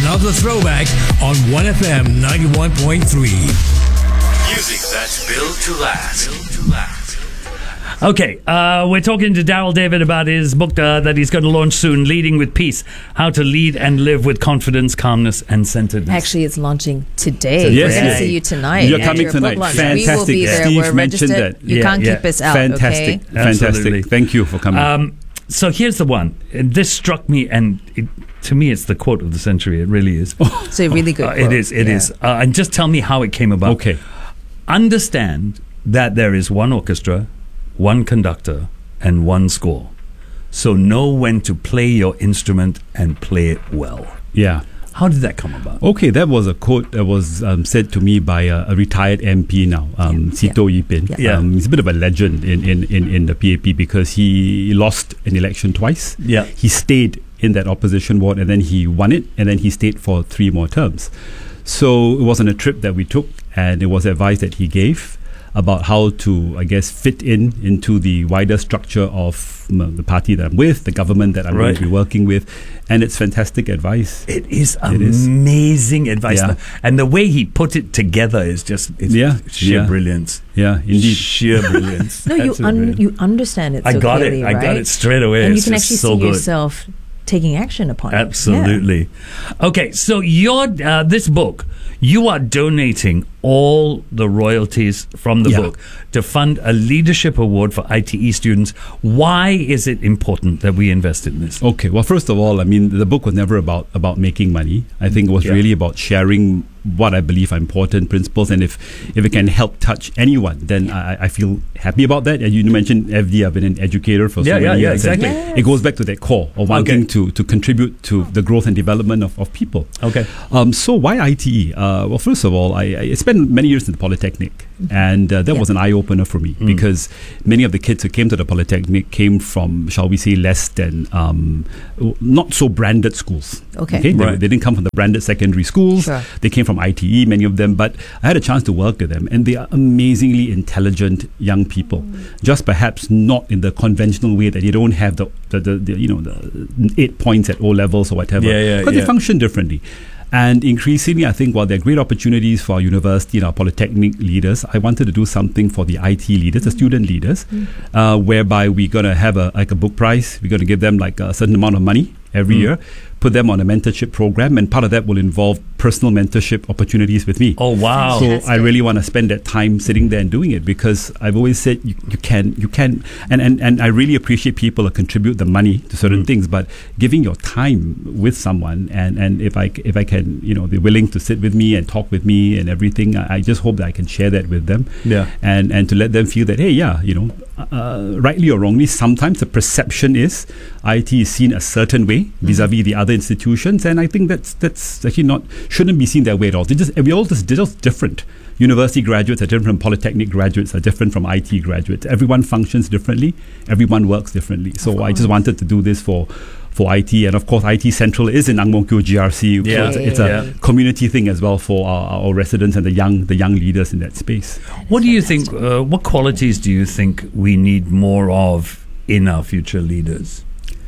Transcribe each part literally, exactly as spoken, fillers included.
of the Throwback on one F M ninety-one point three. Music that's built to last. Built to last. Okay, uh, we're talking to Daryl David about his book uh, that he's going to launch soon, Leading with Peace, How to Lead and Live with Confidence, Calmness and Centeredness. Actually, it's launching today. Yes, We're going to yes. see you tonight. You're at coming your tonight. book launch. Fantastic. We will be there. Steve We're mentioned registered. that. You Yeah, can't yeah. keep us out, Fantastic. okay? Fantastic. Absolutely. Thank you for coming. Um, so here's the one. And this struck me, and it, to me, it's the quote of the century. It really is. So really good Uh, quote. it is. It Yeah. is. Uh, and just tell me how it came about. Okay. Understand that there is one orchestra, one conductor, and one score. So know when to play your instrument and play it well. Yeah. How did that come about? Okay, that was a quote that was um, said to me by a, a retired M P now, um, Yeah. Sito Yeah. Yipin. Yeah. Yeah. Um, he's a bit of a legend in, in, in, in the P A P because he lost an election twice. Yeah. He stayed in that opposition ward and then he won it and then he stayed for three more terms. So it wasn't a trip that we took and it was advice that he gave about how to, I guess, fit in into the wider structure of um, the party that I'm with, the government that I'm going Right. to be working with. And it's fantastic advice. It is It is. amazing advice. Yeah. And the way he put it together is just it's Yeah. sheer Yeah. brilliance. Yeah, indeed. Sheer brilliance. No, you Absolute un- brilliance. you understand it I so got clearly, it. I got right? it straight away. And you It's can just actually so see good. yourself taking action upon it. Absolutely. Okay, so your uh, this book, you are donating all the royalties from the Yeah. book to fund a leadership award for I T E students. Why is it important that we invest in this? Okay, well, first of all, I mean, the book was never about, about making money. I think it was Yeah. really about sharing what I believe are important principles. And if, if it can help touch anyone, then I, I feel happy about that. And you mentioned F D, I've been an educator for so Yeah, many yeah, yeah, years. and exactly. Yes. It goes back to that core of wanting Okay. to, to contribute to the growth and development of, of people. Okay. Um, so why I T E? Uh, well, first of all, I, I spent many years in the Polytechnic, and uh, that Yeah. was an eye-opener for me Mm. because many of the kids who came to the Polytechnic came from, shall we say, less than um, not so branded schools. Okay. They, Right. they didn't come from the branded secondary schools. Sure. They came from I T E, many of them, but I had a chance to work with them, and they are amazingly intelligent young people. Just perhaps not in the conventional way that you don't have the, the, the, the you know the eight points at O levels or whatever. Yeah, yeah, but yeah. they function differently. And increasingly, I think while there are great opportunities for our university and our polytechnic leaders, I wanted to do something for the I T leaders, the student leaders, uh, whereby we're going to have a like a book prize. We're going to give them like a certain amount of money every Mm. year, put them on a mentorship program, and part of that will involve personal mentorship opportunities with me. Oh, wow. So Fantastic. I really want to spend that time sitting there and doing it because I've always said you, you can, you can, and, and, and I really appreciate people who contribute the money to certain Mm. things, but giving your time with someone and, and if I, if I can, you know, they're willing to sit with me and talk with me and everything, I, I just hope that I can share that with them. Yeah. And, and to let them feel that, hey, yeah, you know, uh, rightly or wrongly, sometimes the perception is I T is seen a certain way vis-a-vis the other institutions, and I think that's that's actually not shouldn't be seen that way at all. They just we all just they're just different. University graduates are different from polytechnic graduates are different from I T graduates. Everyone functions differently. Everyone works differently. So I just wanted to do this for for I T, and of course I T Central is in Ang Mo Kio G R C. Yeah. So it's, it's a Yeah. community thing as well for our, our residents and the young the young leaders in that space. What do you think? Uh, what qualities do you think we need more of in our future leaders?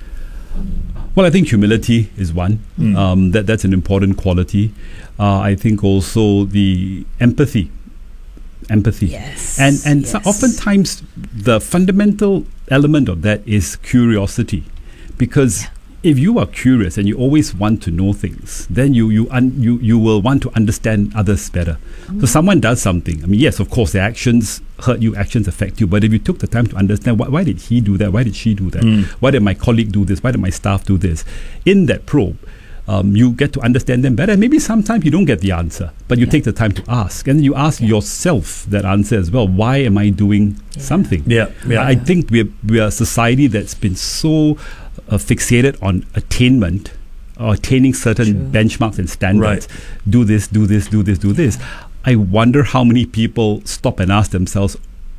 Well, I think humility is one. Mm. Um, that that's an important quality. Uh, I think also the empathy, empathy, Yes. and and so yes. oftentimes the fundamental element of that is curiosity, because if you are curious and you always want to know things, then you you un, you you will want to understand others better. So someone does something. I mean, yes, of course, their actions hurt you, actions affect you. But if you took the time to understand why, why did he do that? Why did she do that? Mm. Why did my colleague do this? Why did my staff do this? In that probe, um, you get to understand them better. Maybe sometimes you don't get the answer, but you Yeah. take the time to ask, and then you ask yourself that answer as well. Why am I doing Yeah. something? Yeah, yeah. I think we're we're a society that's been so uh, fixated on attainment or attaining certain True. benchmarks and standards. Right. Do this, do this, do this, do this. I wonder how many people stop and ask themselves,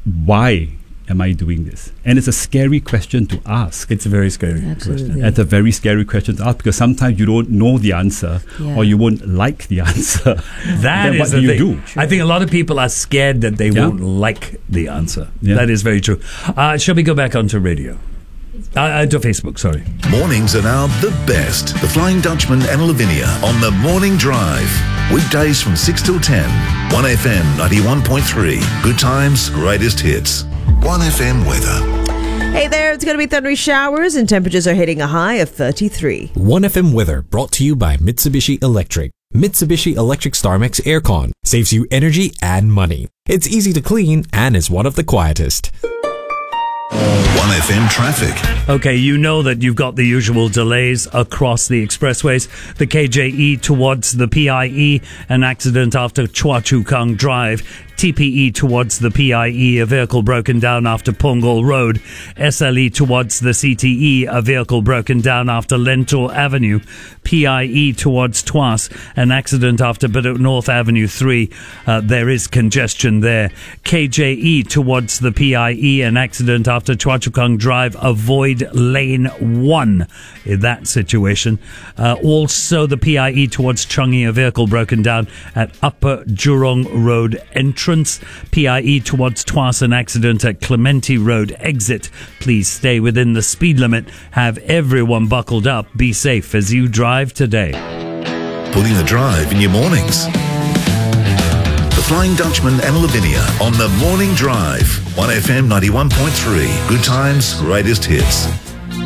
why am I doing this? And it's a scary question to ask. It's a very scary Absolutely. question. It's a very scary question to ask because sometimes you don't know the answer Yeah. or you won't like the answer. That Then is what the do you thing. do? I think a lot of people are scared that they Yeah. won't like the answer. Yeah. That is very true. Uh, shall we go back onto radio? It's Uh, uh, to Facebook, sorry. Mornings are now the best. The Flying Dutchman and Lavinia on the Morning Drive. Weekdays from six till ten. one F M ninety-one point three. Good times, greatest hits. one F M weather. Hey there, it's going to be thundery showers and temperatures are hitting a high of thirty-three. one F M weather brought to you by Mitsubishi Electric. Mitsubishi Electric StarMax Aircon saves you energy and money. It's easy to clean and is one of the quietest. one F M traffic. Okay, you know that you've got the usual delays across the expressways. The K J E towards the P I E, an accident after Chua Chu Kang Drive. T P E towards the P I E, a vehicle broken down after Punggol Road. S L E towards the C T E, a vehicle broken down after Lentor Avenue. P I E towards Tuas, an accident after Bedok North Avenue three. Uh, there is congestion there. K J E towards the P I E, an accident after Chua Chu Kang Drive. Avoid lane one in that situation. Uh, also, the P I E towards Changi, a vehicle broken down at Upper Jurong Road entrance. P I E towards Tuas, an accident at Clementi Road exit. Please stay within the speed limit. Have everyone buckled up. Be safe as you drive today. Putting the drive in your mornings. The Flying Dutchman and Lavinia on the Morning Drive. one F M ninety-one point three. Good times, greatest hits.